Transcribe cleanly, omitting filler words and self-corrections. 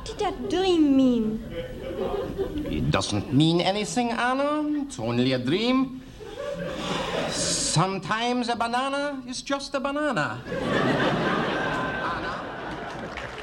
What did that dream mean? It doesn't mean anything, Anna. It's only a dream. Sometimes a banana is just a banana.